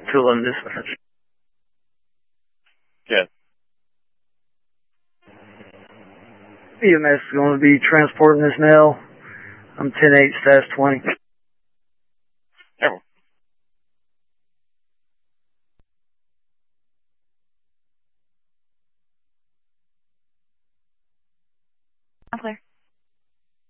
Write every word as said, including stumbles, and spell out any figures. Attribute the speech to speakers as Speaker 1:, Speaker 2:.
Speaker 1: Tulum dispatch.
Speaker 2: Yes.
Speaker 1: E M S is going to be transporting this mail. I'm ten eight, status twenty.
Speaker 2: Careful.